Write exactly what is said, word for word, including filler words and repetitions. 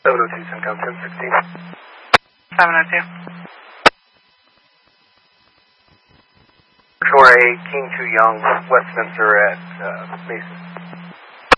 seven oh two, Syncom ten sixteen. seven oh two. Shore eight, King two Young, Westminster at uh, Mason.